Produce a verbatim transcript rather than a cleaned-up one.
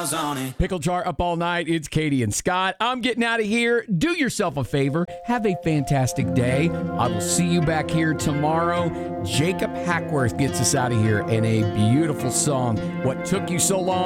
miles on it. Pickle Jar up all night. It's Katie and Scott. I'm getting out of here. Do yourself a favor. Have a fantastic day. I will see you back here tomorrow. Jacob Hackworth gets us out of here in a beautiful song. What took you so long?